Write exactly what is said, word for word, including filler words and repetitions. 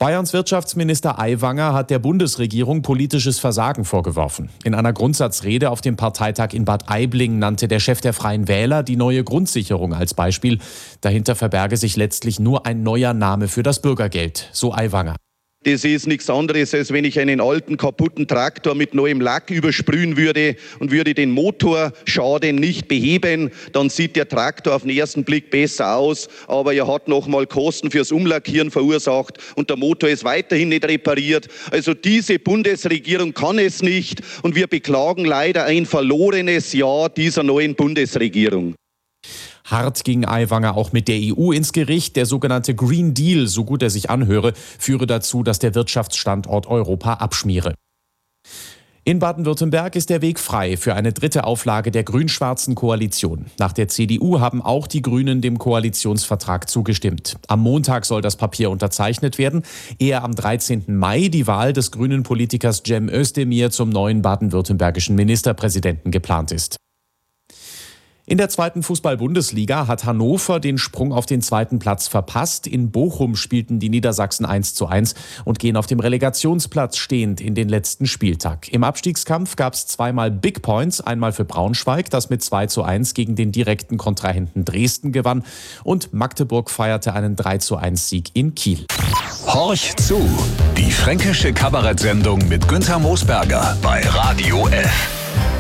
Bayerns Wirtschaftsminister Aiwanger hat der Bundesregierung politisches Versagen vorgeworfen. In einer Grundsatzrede auf dem Parteitag in Bad Aibling nannte der Chef der Freien Wähler die neue Grundsicherung als Beispiel. Dahinter verberge sich letztlich nur ein neuer Name für das Bürgergeld, so Aiwanger. Das ist nichts anderes, als wenn ich einen alten, kaputten Traktor mit neuem Lack übersprühen würde und würde den Motorschaden nicht beheben. Dann sieht der Traktor auf den ersten Blick besser aus, aber er hat nochmal Kosten fürs Umlackieren verursacht und der Motor ist weiterhin nicht repariert. Also diese Bundesregierung kann es nicht und wir beklagen leider ein verlorenes Jahr dieser neuen Bundesregierung. Hart ging Aiwanger auch mit der E U ins Gericht. Der sogenannte Green Deal, so gut er sich anhöre, führe dazu, dass der Wirtschaftsstandort Europa abschmiere. In Baden-Württemberg ist der Weg frei für eine dritte Auflage der grün-schwarzen Koalition. Nach der C D U haben auch die Grünen dem Koalitionsvertrag zugestimmt. Am Montag soll das Papier unterzeichnet werden, ehe am dreizehnten Mai die Wahl des grünen Politikers Cem Özdemir zum neuen baden-württembergischen Ministerpräsidenten geplant ist. In der zweiten Fußball-Bundesliga hat Hannover den Sprung auf den zweiten Platz verpasst. In Bochum spielten die Niedersachsen eins zu eins und gehen auf dem Relegationsplatz stehend in den letzten Spieltag. Im Abstiegskampf gab es zweimal Big Points, einmal für Braunschweig, das mit zwei zu eins gegen den direkten Kontrahenten Dresden gewann, und Magdeburg feierte einen drei zu eins Sieg in Kiel. Horch zu, die fränkische Kabarettsendung mit Günther Moosberger bei Radio F.